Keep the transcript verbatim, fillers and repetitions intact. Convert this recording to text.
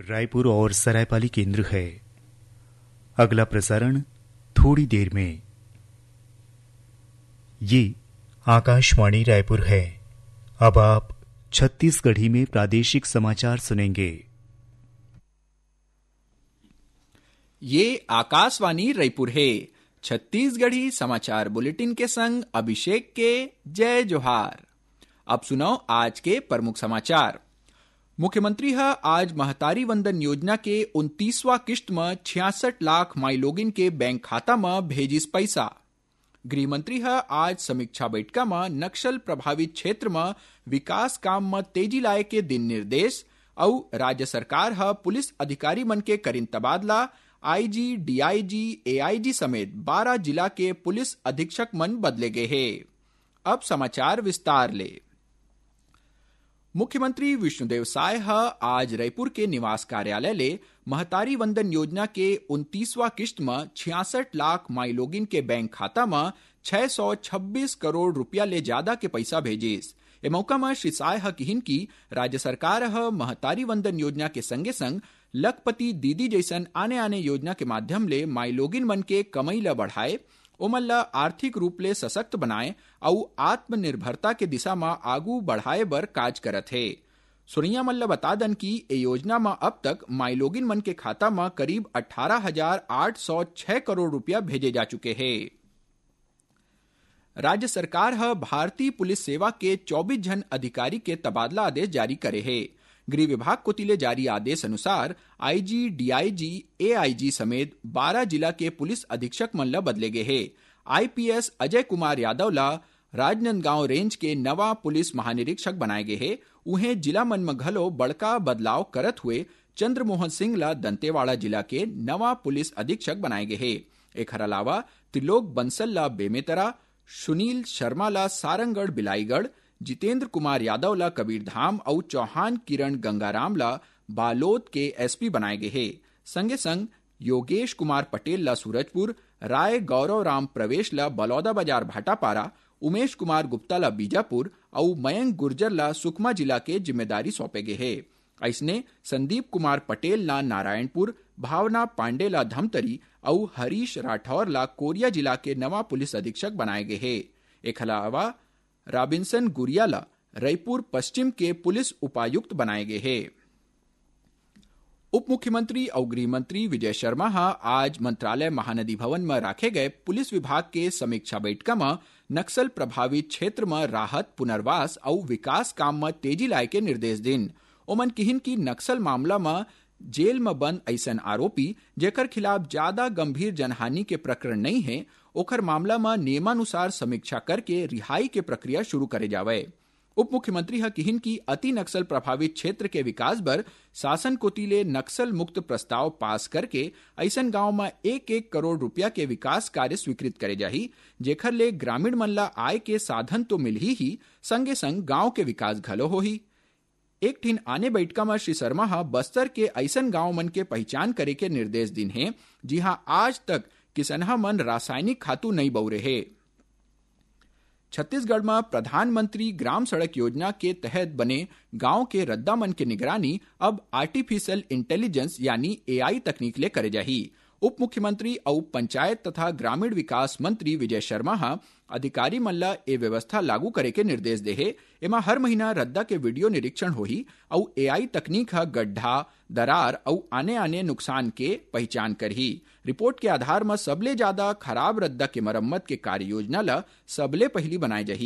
रायपुर और सरायपाली केंद्र है। अगला प्रसारण थोड़ी देर में। ये आकाशवाणी रायपुर है। अब आप छत्तीसगढ़ी में प्रादेशिक समाचार सुनेंगे। ये आकाशवाणी रायपुर है। छत्तीसगढ़ी समाचार बुलेटिन के संग अभिषेक के जय जोहार। अब सुनो आज के प्रमुख समाचार। मुख्यमंत्री हा आज महतारी वंदन योजना के उनतीसवां किस्त में छियासठ लाख माई लोगिन के बैंक खाता में भेजिस पैसा। गृह मंत्री हा आज समीक्षा बैठका में नक्सल प्रभावित क्षेत्र में विकास काम में तेजी लाए के दिन निर्देश और राज्य सरकार हा पुलिस अधिकारी मन के करिन तबादला। आईजी, डीआईजी, एआईजी समेत बारह जिला के पुलिस अधीक्षक मन बदले गए हैं। अब समाचार विस्तार ले। मुख्यमंत्री विष्णुदेव साय आज रायपुर के निवास कार्यालय ले महतारी वंदन योजना के उनतीसवां किस्त में छियासठ लाख माई लोगिन के बैंक खाता में छह सौ छब्बीस करोड़ रुपया ले ज्यादा के पैसा भेजिस। ए मौका में श्री साय कहिन की राज्य सरकार महतारी वंदन योजना के संगे संग लखपति दीदी जैसन आने आने योजना के माध्यम ले माई लोगिन मन के कमाई ला बढ़ाए, ओमन ला आर्थिक रूप ले सशक्त बनाए और आत्मनिर्भरता के दिशा में आगू बढ़ाए बर काज करत है। सुरैया मन ला बता दन की ए योजना में अब तक माई लोगिन मन के खाता में करीब अठारह हजार आठ सौ छह करोड़ रुपया भेजे जा चुके हैं। राज्य सरकार हा भारतीय पुलिस सेवा के चौबीस जन अधिकारी के तबादला आदेश जारी करे है। गृह विभाग को तिले जारी आदेश अनुसार आईजी, डीआईजी, एआईजी समेत बारह जिला के पुलिस अधीक्षक मन ला बदले गए हैं। आईपीएस अजय कुमार यादव ला राजनांदगांव रेंज के नवा पुलिस महानिरीक्षक बनाए गए हैं। उन्हें जिला मन में घलो बड़का बदलाव करत हुए चंद्रमोहन सिंह ला दंतेवाड़ा जिला के नवा पुलिस अधीक्षक बनाए गए हैं। एक अलावा त्रिलोक बंसल ला बेमेतरा, सुनील शर्मा ला सारंगढ़ बिलाईगढ़, जितेंद्र कुमार यादव ला कबीरधाम और चौहान किरण गंगाराम ला बालोद के एसपी बनाए गए हैं। संगे संग योगेश कुमार पटेल ला सूरजपुर, राय गौरव राम प्रवेश ला बलौदा बाजार भाटापारा, उमेश कुमार गुप्ता ला बीजापुर और मयंक गुर्जर ला सुकमा जिला के जिम्मेदारी सौंपे गए हैं। ऐसने संदीप कुमार पटेल ला नारायणपुर, भावना पांडे ला धमतरी और हरीश राठौर ला कोरिया जिला के नवा पुलिस अधीक्षक बनाए गए हैं। एक अलावा रॉबिन्सन गुरियाला रायपुर पश्चिम के पुलिस उपायुक्त बनाए गए हैं। उप मुख्यमंत्री और गृह मंत्री विजय शर्मा आज मंत्रालय महानदी भवन में रखे गए पुलिस विभाग के समीक्षा बैठक में नक्सल प्रभावित क्षेत्र में राहत, पुनर्वास और विकास काम में तेजी लाए के निर्देश दिन। ओमन किहिन की नक्सल मामला में जेल में बंद ऐसन आरोपी जेकर खिलाफ ज्यादा गंभीर जनहानि के प्रकरण नहीं है, ओकर मामला में नियमानुसार समीक्षा करके रिहाई के प्रक्रिया शुरू करे जावे। उप मुख्यमंत्री हा किहिन की अति नक्सल प्रभावित क्षेत्र के विकास बर शासन कोतिले नक्सल मुक्त प्रस्ताव पास करके ऐसन गांव में एक एक करोड़ रुपया के विकास कार्य स्वीकृत करे जाही, जेखर ले ग्रामीण मन ला आय के साधन तो मिल ही ही संगे संग गांव के विकास घलो होही। एक ठिन आने बैठका में श्री शर्मा हा बस्तर के ऐसन गांव मन के पहचान करे के निर्देश दिन है जिहां आज तक किसनहा मन रासायनिक खातू नहीं बौरे है। छत्तीसगढ़ में प्रधानमंत्री ग्राम सड़क योजना के तहत बने गांव के रद्दा मन के निगरानी अब आर्टिफिशियल इंटेलिजेंस यानी एआई तकनीक ले करे जाही। उप मुख्यमंत्री और पंचायत तथा ग्रामीण विकास मंत्री विजय शर्मा हा अधिकारी मन ला ए व्यवस्था लागू करे के निर्देश दे है। एमा हर महीना रद्दा के वीडियो निरीक्षण होही और एआई तकनीक हा गड्ढा, दरार और आने आने नुकसान के पहचान करही। रिपोर्ट के आधार में सबले ज्यादा खराब रद्दा के मरम्मत के कार्य योजना ला सबले पहली बनाए जाही।